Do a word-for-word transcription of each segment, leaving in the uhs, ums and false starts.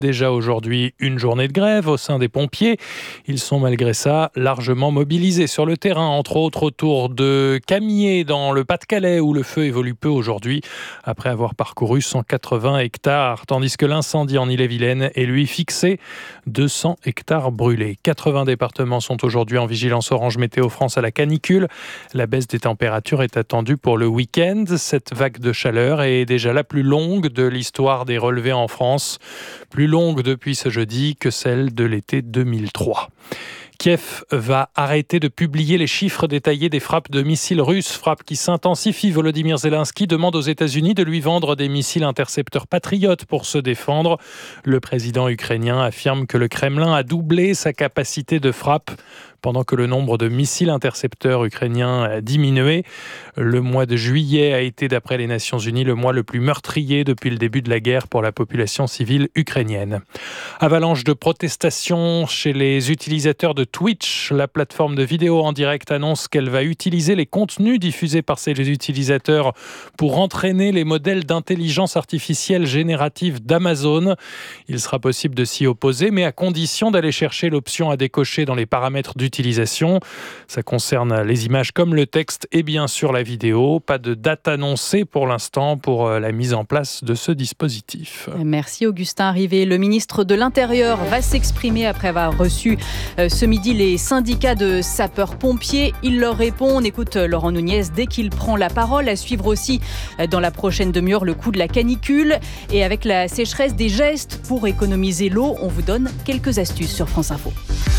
Déjà aujourd'hui une journée de grève au sein des pompiers. Ils sont malgré ça largement mobilisés sur le terrain, entre autres autour de Camiers dans le Pas-de-Calais où le feu évolue peu aujourd'hui après avoir parcouru cent quatre-vingts hectares, tandis que l'incendie en Ille-et-Vilaine est lui fixé deux cents hectares brûlés. quatre-vingts départements sont aujourd'hui en vigilance orange météo France à la canicule. La baisse des températures est attendue pour le week-end. Cette vague de chaleur est déjà la plus longue de l'histoire des relevés en France. Plus longue depuis ce jeudi que celle de l'été deux mille trois. Kiev va arrêter de publier les chiffres détaillés des frappes de missiles russes, frappes qui s'intensifient. Volodymyr Zelensky demande aux États-Unis de lui vendre des missiles intercepteurs patriotes pour se défendre. Le président ukrainien affirme que le Kremlin a doublé sa capacité de frappe pendant que le nombre de missiles intercepteurs ukrainiens a diminué. Le mois de juillet a été, d'après les Nations Unies, le mois le plus meurtrier depuis le début de la guerre pour la population civile ukrainienne. Avalanche de protestations chez les utilisateurs de Twitch. La plateforme de vidéo en direct annonce qu'elle va utiliser les contenus diffusés par ses utilisateurs pour entraîner les modèles d'intelligence artificielle générative d'Amazon. Il sera possible de s'y opposer, mais à condition d'aller chercher l'option à décocher dans les paramètres d'utilisation. Ça concerne les images comme le texte et bien sûr la vidéo. Pas de date annoncée pour l'instant pour la mise en place de ce dispositif. Merci Augustin Rivet. Le ministre de l'Intérieur va s'exprimer après avoir reçu ce midi les syndicats de sapeurs-pompiers. Il leur répond. On écoute Laurent Nunez dès qu'il prend la parole. À suivre aussi dans la prochaine demi-heure le coup de la canicule. Et avec la sécheresse, des gestes pour économiser l'eau. On vous donne quelques astuces sur France Info.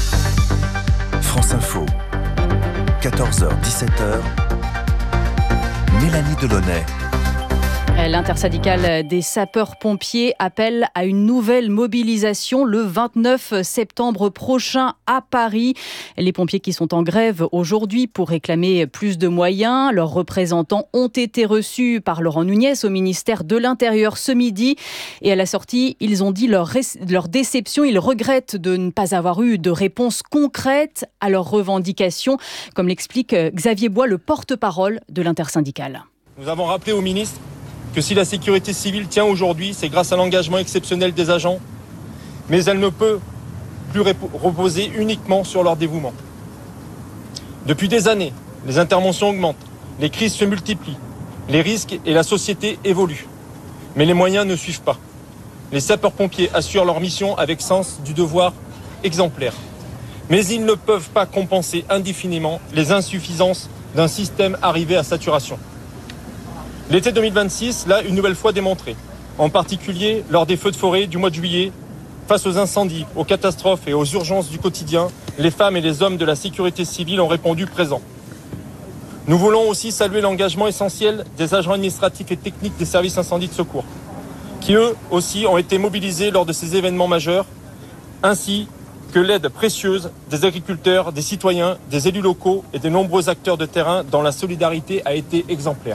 France Info, quatorze heures dix-sept heures, Mélanie Delaunay. L'intersyndicale des sapeurs-pompiers appelle à une nouvelle mobilisation le vingt-neuf septembre prochain à Paris. Les pompiers qui sont en grève aujourd'hui pour réclamer plus de moyens, leurs représentants ont été reçus par Laurent Nunez au ministère de l'Intérieur ce midi. Et à la sortie, ils ont dit leur, ré- leur déception. Ils regrettent de ne pas avoir eu de réponse concrète à leurs revendications, comme l'explique Xavier Bois, le porte-parole de l'intersyndicale. Nous avons rappelé au ministre que si la sécurité civile tient aujourd'hui, c'est grâce à l'engagement exceptionnel des agents, mais elle ne peut plus reposer uniquement sur leur dévouement. Depuis des années, les interventions augmentent, les crises se multiplient, les risques et la société évoluent, mais les moyens ne suivent pas. Les sapeurs-pompiers assurent leur mission avec sens du devoir exemplaire, mais ils ne peuvent pas compenser indéfiniment les insuffisances d'un système arrivé à saturation. L'été deux mille vingt-six l'a une nouvelle fois démontré, en particulier lors des feux de forêt du mois de juillet. Face aux incendies, aux catastrophes et aux urgences du quotidien, les femmes et les hommes de la sécurité civile ont répondu présents. Nous voulons aussi saluer l'engagement essentiel des agents administratifs et techniques des services incendie de secours, qui eux aussi ont été mobilisés lors de ces événements majeurs, ainsi que l'aide précieuse des agriculteurs, des citoyens, des élus locaux et des nombreux acteurs de terrain dont la solidarité a été exemplaire.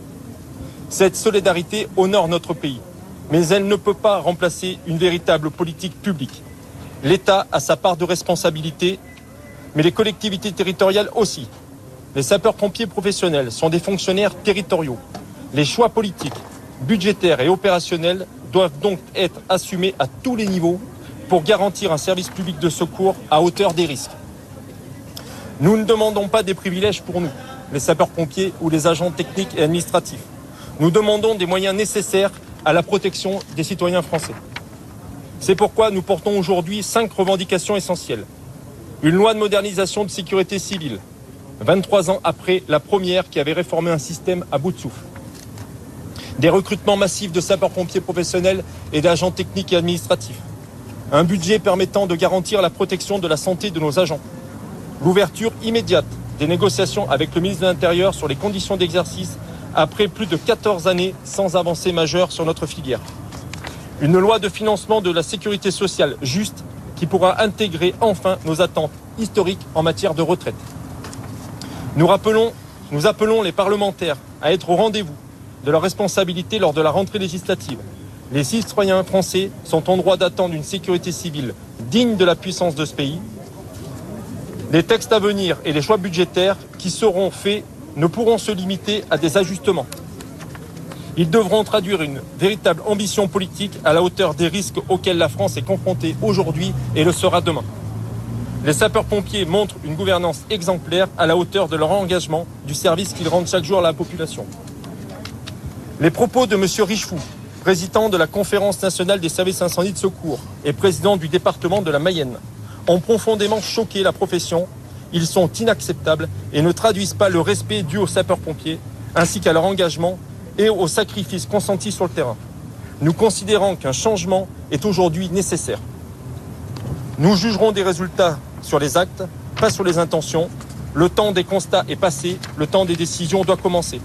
Cette solidarité honore notre pays, mais elle ne peut pas remplacer une véritable politique publique. L'État a sa part de responsabilité, mais les collectivités territoriales aussi. Les sapeurs-pompiers professionnels sont des fonctionnaires territoriaux. Les choix politiques, budgétaires et opérationnels doivent donc être assumés à tous les niveaux pour garantir un service public de secours à hauteur des risques. Nous ne demandons pas des privilèges pour nous, les sapeurs-pompiers ou les agents techniques et administratifs. Nous demandons des moyens nécessaires à la protection des citoyens français. C'est pourquoi nous portons aujourd'hui cinq revendications essentielles. Une loi de modernisation de sécurité civile, vingt-trois ans après la première qui avait réformé un système à bout de souffle. Des recrutements massifs de sapeurs-pompiers professionnels et d'agents techniques et administratifs. Un budget permettant de garantir la protection de la santé de nos agents. L'ouverture immédiate des négociations avec le ministre de l'Intérieur sur les conditions d'exercice après plus de quatorze années sans avancée majeure sur notre filière. Une loi de financement de la sécurité sociale juste qui pourra intégrer enfin nos attentes historiques en matière de retraite. Nous rappelons, nous appelons les parlementaires à être au rendez-vous de leurs responsabilités lors de la rentrée législative. Les citoyens français sont en droit d'attendre une sécurité civile digne de la puissance de ce pays. Les textes à venir et les choix budgétaires qui seront faits ne pourront se limiter à des ajustements. Ils devront traduire une véritable ambition politique à la hauteur des risques auxquels la France est confrontée aujourd'hui et le sera demain. Les sapeurs-pompiers montrent une gouvernance exemplaire à la hauteur de leur engagement, du service qu'ils rendent chaque jour à la population. Les propos de M. Richefou, président de la Conférence nationale des services incendie de secours et président du département de la Mayenne, ont profondément choqué la profession. Ils sont inacceptables et ne traduisent pas le respect dû aux sapeurs-pompiers, ainsi qu'à leur engagement et aux sacrifices consentis sur le terrain. Nous considérons qu'un changement est aujourd'hui nécessaire. Nous jugerons des résultats sur les actes, pas sur les intentions. Le temps des constats est passé, le temps des décisions doit commencer.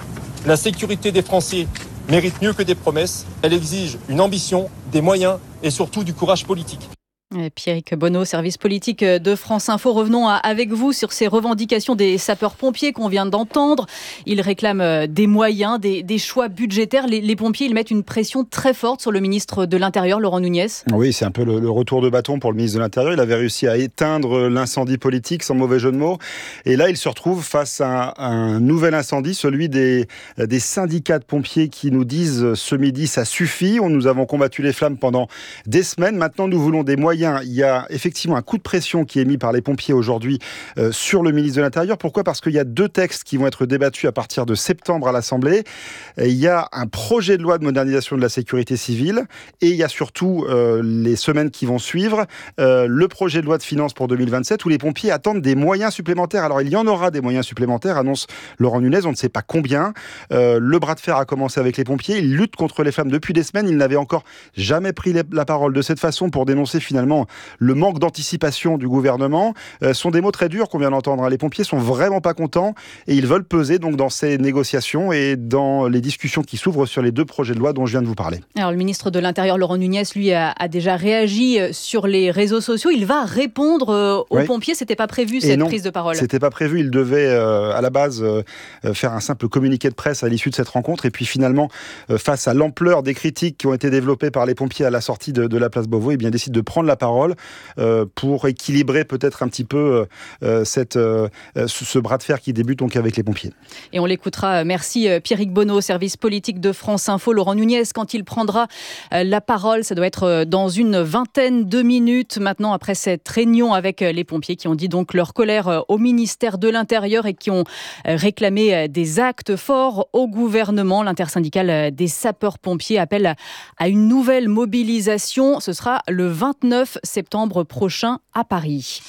La sécurité des Français mérite mieux que des promesses. Elle exige une ambition, des moyens et surtout du courage politique. Pierrick Bonneau, service politique de France Info. Revenons avec vous sur ces revendications des sapeurs-pompiers qu'on vient d'entendre. Ils réclament des moyens, des, des choix budgétaires. Les, les pompiers, ils mettent une pression très forte sur le ministre de l'Intérieur, Laurent Nunez. Oui, c'est un peu le, le retour de bâton pour le ministre de l'Intérieur. Il avait réussi à éteindre l'incendie politique, sans mauvais jeu de mots. Et là, il se retrouve face à, à un nouvel incendie, celui des, des syndicats de pompiers qui nous disent ce midi, ça suffit. Nous avons combattu les flammes pendant des semaines. Maintenant, nous voulons des moyens. Il y a effectivement un coup de pression qui est mis par les pompiers aujourd'hui euh, sur le ministre de l'Intérieur. Pourquoi ? Parce qu'il y a deux textes qui vont être débattus à partir de septembre à l'Assemblée. Il y a un projet de loi de modernisation de la sécurité civile et il y a surtout euh, les semaines qui vont suivre euh, le projet de loi de finances pour deux mille vingt-sept où les pompiers attendent des moyens supplémentaires. Alors il y en aura des moyens supplémentaires, annonce Laurent Nunez, on ne sait pas combien. Euh, le bras de fer a commencé avec les pompiers. Ils luttent contre les flammes depuis des semaines. Ils n'avaient encore jamais pris la parole de cette façon pour dénoncer finalement le manque d'anticipation du gouvernement. Euh, sont des mots très durs qu'on vient d'entendre. Les pompiers sont vraiment pas contents et ils veulent peser donc dans ces négociations et dans les discussions qui s'ouvrent sur les deux projets de loi dont je viens de vous parler. Alors le ministre de l'Intérieur, Laurent Nunez, lui a, a déjà réagi sur les réseaux sociaux. Il va répondre euh, aux oui. pompiers. C'était pas prévu et cette non, prise de parole. C'était pas prévu. Il devait euh, à la base euh, faire un simple communiqué de presse à l'issue de cette rencontre et puis finalement euh, face à l'ampleur des critiques qui ont été développées par les pompiers à la sortie de, de la place Beauvau, eh bien décide de prendre la parole euh, pour équilibrer peut-être un petit peu euh, cette, euh, ce, ce bras de fer qui débute donc avec les pompiers. Et on l'écoutera. Merci Pierrick Bonneau, service politique de France Info. Laurent Nunez, quand il prendra la parole, ça doit être dans une vingtaine de minutes maintenant après cette réunion avec les pompiers qui ont dit donc leur colère au ministère de l'Intérieur et qui ont réclamé des actes forts au gouvernement. L'intersyndicale des sapeurs-pompiers appelle à une nouvelle mobilisation. Ce sera le vingt-neuf septembre prochain à Paris.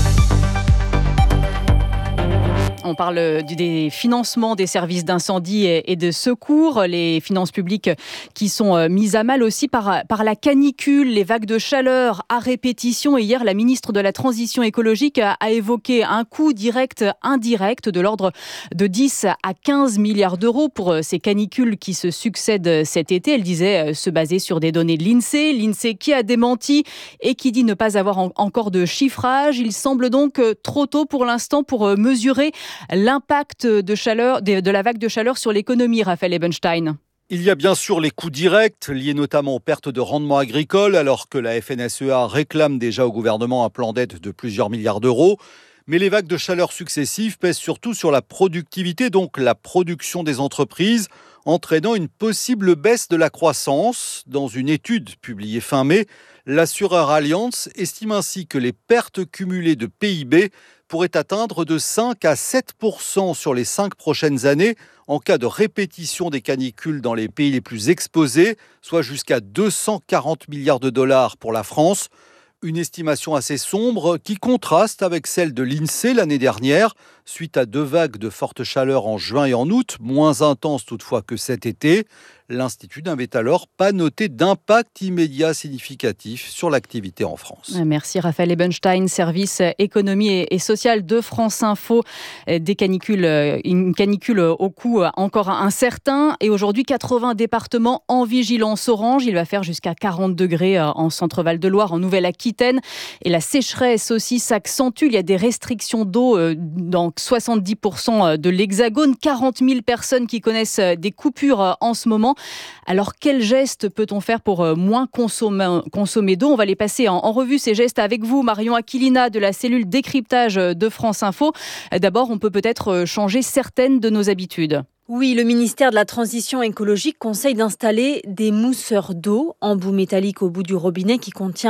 On parle des financements des services d'incendie et de secours, les finances publiques qui sont mises à mal aussi par, par la canicule, les vagues de chaleur à répétition. Et hier, la ministre de la Transition écologique a, a évoqué un coût direct, indirect de l'ordre de dix à quinze milliards d'euros pour ces canicules qui se succèdent cet été. Elle disait se baser sur des données de l'INSEE, l'INSEE qui a démenti et qui dit ne pas avoir en, encore de chiffrage. Il semble donc trop tôt pour l'instant pour mesurer l'impact de, chaleur, de, de la vague de chaleur sur l'économie, Raphaël Ebenstein. Il y a bien sûr les coûts directs, liés notamment aux pertes de rendement agricole, alors que la F N S E A réclame déjà au gouvernement un plan d'aide de plusieurs milliards d'euros. Mais les vagues de chaleur successives pèsent surtout sur la productivité, donc la production des entreprises, entraînant une possible baisse de la croissance. Dans une étude publiée fin mai, l'assureur Allianz estime ainsi que les pertes cumulées de P I B pourraient atteindre de cinq à sept pour cent sur les cinq prochaines années en cas de répétition des canicules dans les pays les plus exposés, soit jusqu'à deux cent quarante milliards de dollars pour la France. Une estimation assez sombre qui contraste avec celle de l'INSEE l'année dernière, suite à deux vagues de forte chaleur en juin et en août, moins intenses toutefois que cet été. L'Institut n'avait alors pas noté d'impact immédiat significatif sur l'activité en France. Merci Raphaël Ebenstein, service économie et social de France Info. Des canicules, une canicule au coût encore incertain. Et aujourd'hui, quatre-vingts départements en vigilance orange. Il va faire jusqu'à quarante degrés en Centre-Val de Loire, en Nouvelle-Aquitaine. Et la sécheresse aussi s'accentue. Il y a des restrictions d'eau dans soixante-dix pour cent de l'Hexagone. quarante mille personnes qui connaissent des coupures en ce moment. Alors, quels gestes peut-on faire pour moins consommer, consommer d'eau ? On va les passer en, en revue, ces gestes, avec vous, Marion Aquilina, de la cellule décryptage de France Info. D'abord, on peut peut-être changer certaines de nos habitudes. Oui, le ministère de la Transition écologique conseille d'installer des mousseurs d'eau, embout métallique au bout du robinet qui contient